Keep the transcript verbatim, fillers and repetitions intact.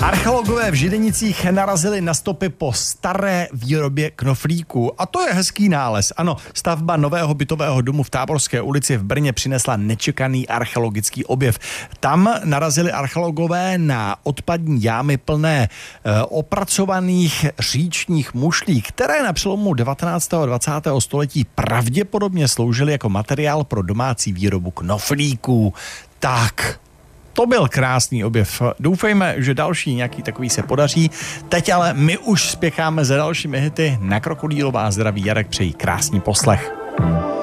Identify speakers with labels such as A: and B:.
A: Archeologové v Židenicích narazili na stopy po staré výrobě knoflíků. A to je hezký nález. Ano, stavba nového bytového domu v Táborské ulici v Brně přinesla nečekaný archeologický objev. Tam narazili archeologové na odpadní jámy plné e, opracovaných říčních mušlí, které na přelomu devatenáctého a dvacátého století pravděpodobně sloužily jako materiál pro domácí výrobu knoflíků. Tak... To byl krásný objev. Doufejme, že další nějaký takový se podaří. Teď ale my už spěcháme za dalšími hity. Na Krokodýlová zdraví Jarek přejí krásný poslech.